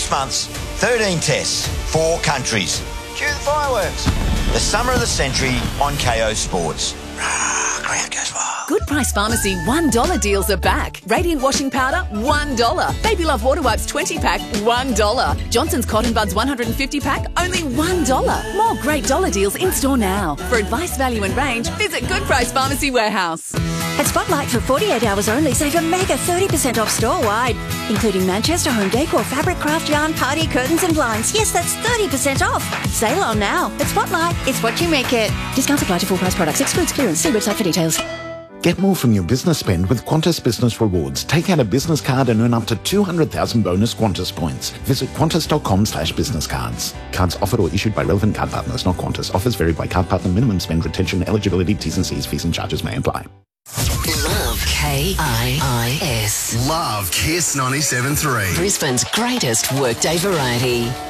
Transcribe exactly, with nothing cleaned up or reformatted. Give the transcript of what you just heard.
Six months, thirteen tests, four countries. Cue the fireworks. The summer of the century on K O Sports. Ah, crowd goes wild. Good Price Pharmacy one dollar deals are back. Radiant washing powder, one dollar. Baby Love water wipes twenty pack, one dollar. Johnson's Cotton Buds one hundred fifty pack, only one dollar. More great dollar deals in store now. For advice, value and range, visit Good Price Pharmacy Warehouse. At Spotlight for forty-eight hours only, save a mega thirty percent off store-wide, including Manchester home decor, fabric, craft yarn, party curtains and blinds. Yes, that's thirty percent off. Sale on now. At Spotlight, it's what you make it. Discounts apply to full price products. Excludes clearance. See website for details. Get more from your business spend with Qantas Business Rewards. Take out a business card and earn up to two hundred thousand bonus Qantas points. Visit qantas.com slash business cards. Cards offered or issued by relevant card partners, not Qantas. Offers vary by card partner. Minimum spend, retention, eligibility, T's and C's, fees and charges may apply. Love K I I S. Love Kiss ninety-seven point three. Brisbane's greatest workday variety.